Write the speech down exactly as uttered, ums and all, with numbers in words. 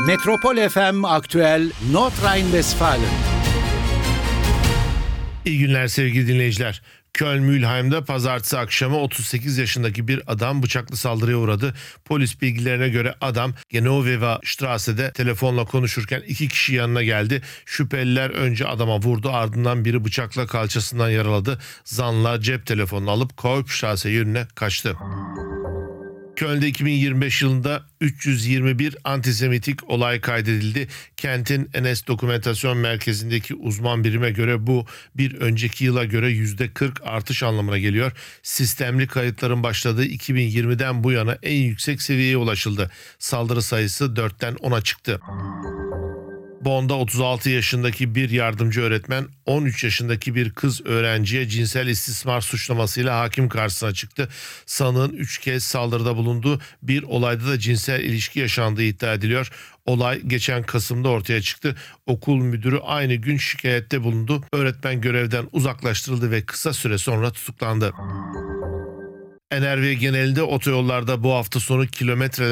Metropol F M Aktüel Nordrhein-Westfalen. İyi günler sevgili dinleyiciler. Köln-Mülheim'de pazartesi akşamı otuz sekiz yaşındaki bir adam bıçaklı saldırıya uğradı. Polis bilgilerine göre adam Genoveva Strasse'de telefonla konuşurken iki kişi yanına geldi. Şüpheliler önce adama vurdu, ardından biri bıçakla kalçasından yaraladı. Zanlılar cep telefonunu alıp Kolbstrasse yönüne kaçtı. Köln'de iki bin yirmi beş yılında üç yüz yirmi bir antisemitik olay kaydedildi. Kentin Enes Dokumentasyon Merkezi'ndeki uzman birime göre bu bir önceki yıla göre yüzde kırk artış anlamına geliyor. Sistemli kayıtların başladığı iki bin yirmiden bu yana en yüksek seviyeye ulaşıldı. Saldırı sayısı dörtten ona çıktı. Bonn'da otuz altı yaşındaki bir yardımcı öğretmen on üç yaşındaki bir kız öğrenciye cinsel istismar suçlamasıyla hakim karşısına çıktı. Sanığın üç kez saldırıda bulunduğu, bir olayda da cinsel ilişki yaşandığı iddia ediliyor. Olay geçen Kasım'da ortaya çıktı. Okul müdürü aynı gün şikayette bulundu. Öğretmen görevden uzaklaştırıldı ve kısa süre sonra tutuklandı. N R V genelinde otoyollarda bu hafta sonu kilometreler